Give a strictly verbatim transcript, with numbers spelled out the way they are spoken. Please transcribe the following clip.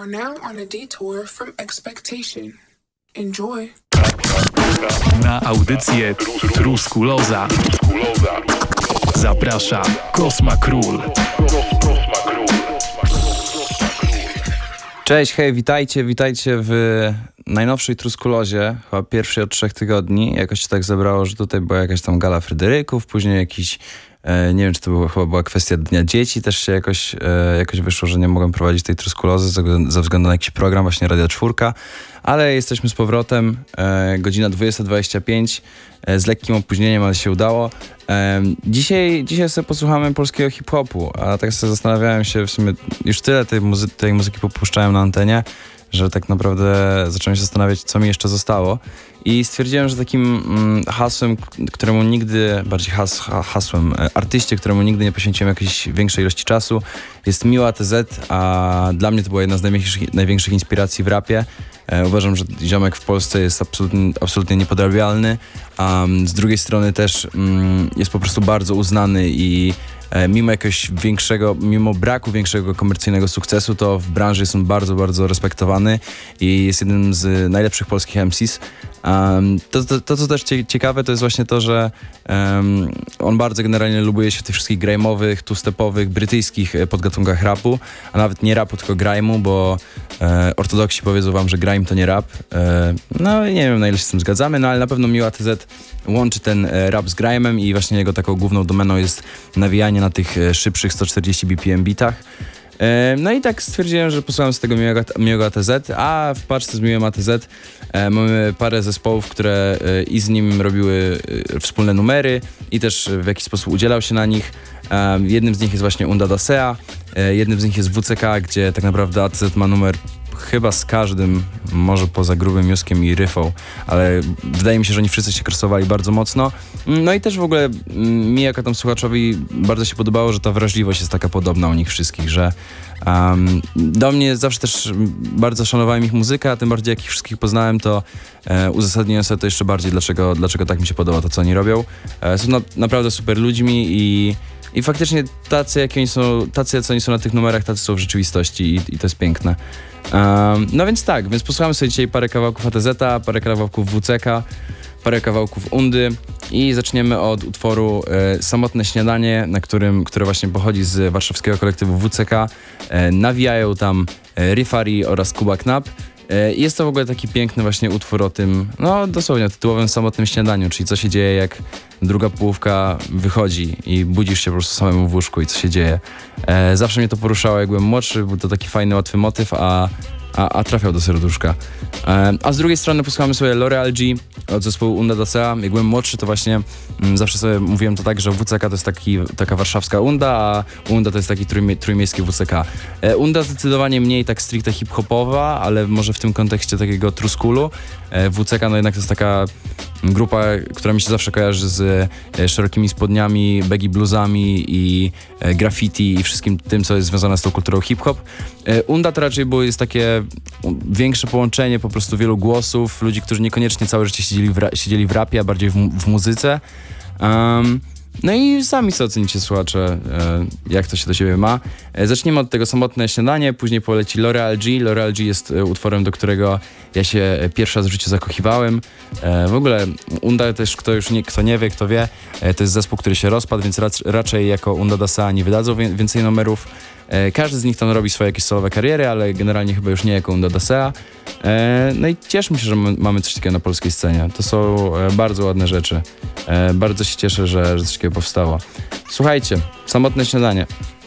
are now on a detour from expectation. Enjoy. Na audycję Truskuloza zaprasza Kosma Król. Cześć, hej, witajcie, witajcie w najnowszej Truskulozie, chyba pierwszej od trzech tygodni. Jakoś się tak zebrało, że tutaj była jakaś tam gala Fryderyków, później jakiś, e, nie wiem, czy to była, chyba była kwestia Dnia Dzieci, też się jakoś, e, jakoś wyszło, że nie mogłem prowadzić tej Truskulozy ze, ze względu na jakiś program, właśnie Radia Czwórka, ale jesteśmy z powrotem, e, godzina dwudziesta dwadzieścia pięć, e, z lekkim opóźnieniem, ale się udało. E, dzisiaj, dzisiaj sobie posłuchamy polskiego hip-hopu, a tak sobie zastanawiałem się w sumie, już tyle tej, muzy- tej muzyki popuszczałem na antenie, że tak naprawdę zacząłem się zastanawiać, co mi jeszcze zostało. I stwierdziłem, że takim mm, hasłem, któremu nigdy, bardziej has, hasłem, artyście, któremu nigdy nie poświęciłem jakiejś większej ilości czasu, jest Miła T Z, a dla mnie to była jedna z największych, największych inspiracji w rapie. E, uważam, że ziomek w Polsce jest absolutnie, absolutnie niepodrabialny, a um, z drugiej strony też um, jest po prostu bardzo uznany i e, mimo jakiegoś większego, mimo braku większego komercyjnego sukcesu, to w branży jest on bardzo, bardzo respektowany i jest jednym z najlepszych polskich M Cs. Um, to, to, to, co też ciekawe, to jest właśnie to, że um, on bardzo generalnie lubuje się w tych wszystkich grime'owych, two-stepowych, brytyjskich podgatunkach rapu, a nawet nie rapu, tylko grime'u, bo e, ortodoksi powiedzą wam, że grime to nie rap. E, no nie wiem, na ile się z tym zgadzamy, no ale na pewno Miła T Z łączy ten e, rap z grime'em i właśnie jego taką główną domeną jest nawijanie na tych e, szybszych sto czterdzieści B P M bitach. No i tak stwierdziłem, że posłucham z tego miłego, miłego A T Z, a w paczce z miłym A T Z e, mamy parę zespołów, które e, i z nim robiły e, wspólne numery i też w jakiś sposób udzielał się na nich. E, jednym z nich jest właśnie Unda Dasea, e, jednym z nich jest W C K, gdzie tak naprawdę A T Z ma numer chyba z każdym, może poza Grubym Józkiem i Ryfą, ale wydaje mi się, że oni wszyscy się krosowali bardzo mocno. No i też w ogóle mi jako tam słuchaczowi bardzo się podobało, że ta wrażliwość jest taka podobna u nich wszystkich, że um, do mnie zawsze też bardzo szanowałem ich muzykę, a tym bardziej jak ich wszystkich poznałem, to e, uzasadniłem sobie to jeszcze bardziej, dlaczego, dlaczego tak mi się podoba to, co oni robią. E, są na, naprawdę super ludźmi i I faktycznie tacy, jak oni są, tacy, jak oni są na tych numerach, tacy są w rzeczywistości i, i to jest piękne. Um, no więc tak, więc posłuchamy sobie dzisiaj parę kawałków A T Z-a, parę kawałków W C K, parę kawałków Undy i zaczniemy od utworu e, Samotne Śniadanie, na którym, które właśnie pochodzi z warszawskiego kolektywu W C K. E, nawijają tam e, Rifari oraz Kuba Knap. Jest to w ogóle taki piękny właśnie utwór o tym, no dosłownie o tytułowym samotnym śniadaniu, czyli co się dzieje, jak druga połówka wychodzi i budzisz się po prostu samemu w łóżku i co się dzieje. E, zawsze mnie to poruszało, jak byłem młodszy, był to taki fajny, łatwy motyw, a, a, a trafiał do serduszka. E, a z drugiej strony posłuchamy sobie L'Oreal G od zespołu Unda Dasea. Jak byłem młodszy, to właśnie m, zawsze sobie mówiłem to tak, że W C K to jest taki, taka warszawska Unda, a Unda to jest taki trójmie, trójmiejski W C K. E, Unda zdecydowanie mniej tak stricte hip-hopowa, ale może w tym kontekście takiego truskulu. E, W C K no jednak to jest taka grupa, która mi się zawsze kojarzy z e, szerokimi spodniami, baggy bluesami i e, graffiti i wszystkim tym, co jest związane z tą kulturą hip-hop. E, Unda to raczej było, jest takie większe połączenie po prostu wielu głosów, ludzi, którzy niekoniecznie całe życie siedzieli w, ra- siedzieli w rapie, a bardziej w, w muzyce. Um, no i sami sobie ocenicie, słuchacze, e, jak to się do siebie ma. E, zacznijmy od tego Samotne Śniadanie, później poleci L'Oreal G. L'Oreal G jest e, utworem, do którego ja się pierwszy raz w życiu zakochiwałem. E, w ogóle Unda też, kto już nie, kto nie wie, kto wie, e, to jest zespół, który się rozpadł, więc rac- raczej jako Unda Dasea nie wydadzą wie- więcej numerów. E, każdy z nich tam robi swoje jakieś solowe kariery, ale generalnie chyba już nie jako Unda Dasea. E, no i cieszmy się, że m- mamy coś takiego na polskiej scenie. To są e, bardzo ładne rzeczy. E, bardzo się cieszę, że, że coś takiego powstało. Słuchajcie, Samotne Śniadanie.